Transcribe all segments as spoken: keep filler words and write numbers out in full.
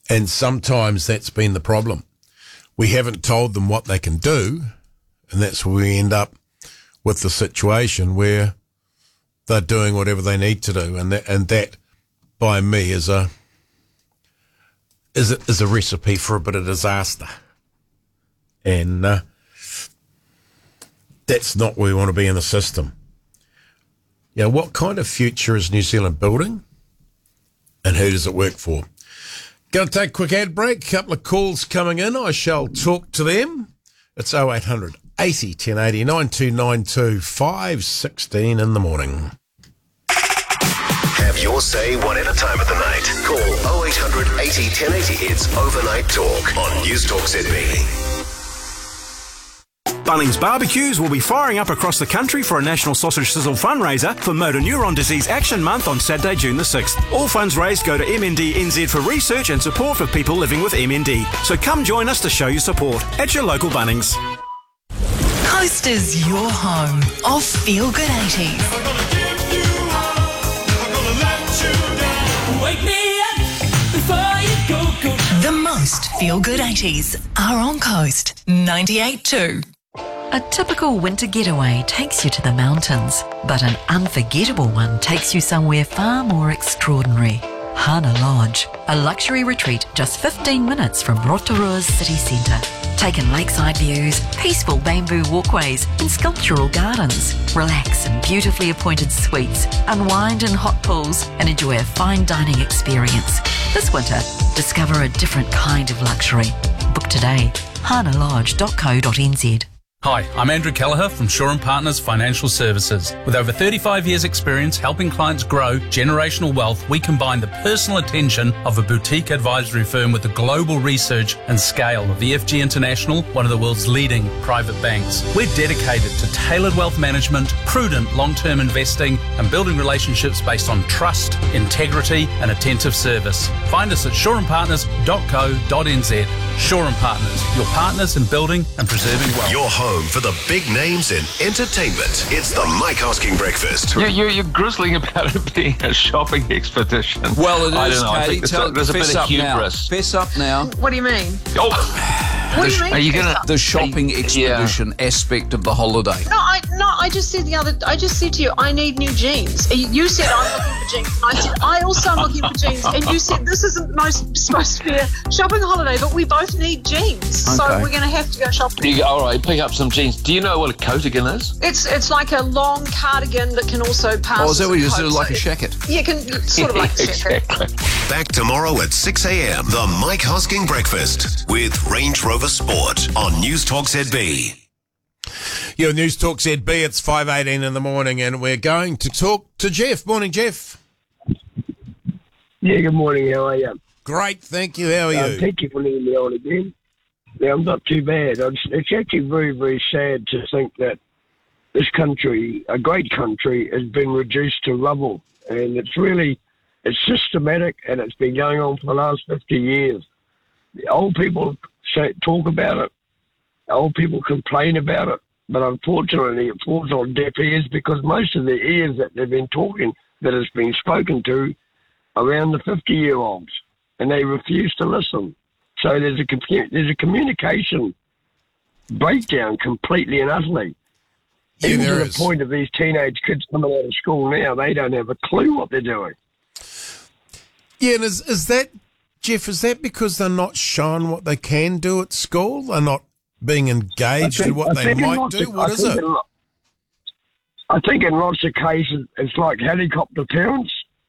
And sometimes that's been the problem. We haven't told them what they can do, and that's where we end up with the situation where they're doing whatever they need to do, and that, and that by me is a is a, is a recipe for a bit of disaster, and uh, that's not where we want to be in the system. You know, what kind of future is New Zealand building, and who does it work for? Going to take a quick ad break. A couple of calls coming in. I shall talk to them. It's oh eight hundred eighty ten eighty, nine two nine two, five sixteen in the morning. Have your say whatever time of the night. Call oh eight hundred eighty ten eighty. It's Overnight Talk on News Talk Z B. Bunnings Barbecues will be firing up across the country for a National Sausage Sizzle fundraiser for Motor Neuron Disease Action Month on Saturday, June the sixth. All funds raised go to M N D N Z for research and support for people living with M N D. So come join us to show your support at your local Bunnings. Coast is your home of Feel Good eighties. Wake me up before you go, go. The most Feel Good eighties are on Coast ninety-eight point two. A typical winter getaway takes you to the mountains, but an unforgettable one takes you somewhere far more extraordinary. Hana Lodge, a luxury retreat just fifteen minutes from Rotorua's city centre. Take in lakeside views, peaceful bamboo walkways and sculptural gardens. Relax in beautifully appointed suites, unwind in hot pools and enjoy a fine dining experience. This winter, discover a different kind of luxury. Book today, hana lodge dot co dot n z. Hi, I'm Andrew Kelleher from Shaw and Partners Financial Services. With over thirty-five years experience helping clients grow generational wealth, we combine the personal attention of a boutique advisory firm with the global research and scale of E F G International, one of the world's leading private banks. We're dedicated to tailored wealth management, prudent long-term investing, and building relationships based on trust, integrity, and attentive service. Find us at shaw and partners dot co dot n z. Shaw and Partners, your partners in building and preserving wealth. Your home for the big names in entertainment. It's the Mike Hosking Breakfast. You're, you're, you're grizzling about it being a shopping expedition. Well, it I is, don't know. I Katie. think there's, Tell, a, there's a fess bit of up hubris. Now. Fess up now. What do you mean? Oh. What do you mean? Are you gonna the shopping you, expedition yeah. aspect of the holiday? No, I no, I just said the other. I just said to you, I need new jeans. You said I'm looking for jeans, and I said I also am looking for jeans, and you said this isn't most supposed to be a shopping holiday, but we both need jeans, okay. so we're going to have to go shopping. You go, all right, pick up some jeans. Do you know what a coatigan is? It's it's like a long cardigan that can also pass. Oh, is that what you said, like so a shacket? Yeah, can sort of like a shacket. Exactly. Back tomorrow at six a.m. The Mike Hosking Breakfast with Range Rover Sport on News Talk Z B. Your News Talk Z B, it's five eighteen in the morning, and we're going to talk to Jeff. Morning, Jeff. Yeah, good morning. How are you? Great, thank you. How are uh, you? Thank you for letting me on again. Yeah, I'm not too bad. It's, it's actually very, very sad to think that this country, a great country, has been reduced to rubble. And it's really, it's systematic, and it's been going on for the last fifty years. The old people say, talk about it. Old people complain about it. But unfortunately, it falls on deaf ears because most of the ears that they've been talking, that has been spoken to, around the fifty-year-olds, and they refuse to listen. So there's a there's a communication breakdown completely and utterly. Yeah, Even there to is. the point of these teenage kids coming out of school now, they don't have a clue what they're doing. Yeah, and is, is that, Jeff, is that because they're not shown what they can do at school? They're not being engaged in what they might do? Of, What I is it? In, I think in lots of cases, it's like helicopter parents.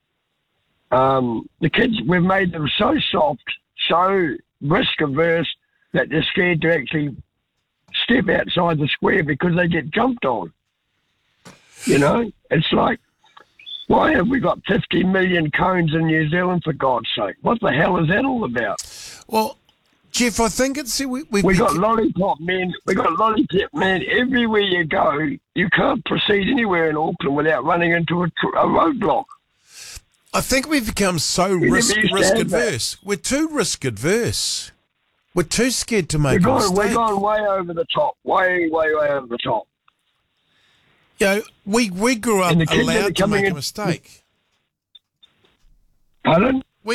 Um, the kids, we've made them so soft, so risk averse that they're scared to actually step outside the square because they get jumped on. You know, it's like, why have we got fifty million cones in New Zealand, for God's sake? What the hell is that all about? Well, Jeff, I think it's... We, we, we got lollipop men. We got lollipop men everywhere you go. You can't proceed anywhere in Auckland without running into a, a roadblock. I think we've become so You risk, never used to risk have adverse. that. We're too risk adverse. We're too scared to make We're a going, mistake. we're going way over the top. Way, way, way over the top. You know, we, we grew up And the kids that are allowed to coming make a in- mistake. Pardon?